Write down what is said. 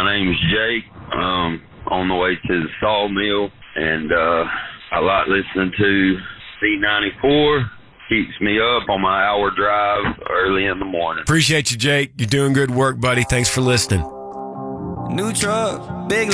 My name's Jake. On the way to the sawmill, and I like listening to C94. Keeps me up on my hour drive early in the morning. Appreciate you, Jake. You're doing good work, buddy. Thanks for listening. New truck, big